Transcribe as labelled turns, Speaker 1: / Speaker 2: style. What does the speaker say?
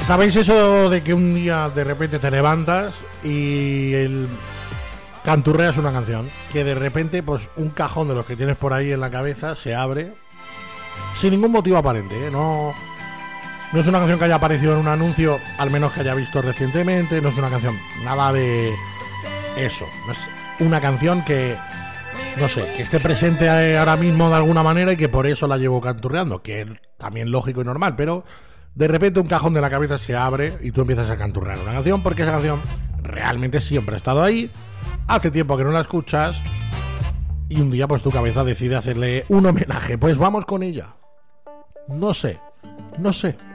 Speaker 1: ¿Sabéis eso de que un día de repente te levantas y canturreas una canción? Que de repente, pues un cajón de los que tienes por ahí en la cabeza se abre sin ningún motivo aparente, ¿eh? No es una canción que haya aparecido en un anuncio, al menos que haya visto recientemente. No es una canción, nada de eso. No es una canción que, no sé, que esté presente ahora mismo de alguna manera y que por eso la llevo canturreando, que es también lógico y normal, pero de repente un cajón de la cabeza se abre y tú empiezas a canturrear una canción, porque esa canción realmente siempre ha estado ahí, hace tiempo que no la escuchas y un día pues tu cabeza decide hacerle un homenaje. Pues vamos con ella. No sé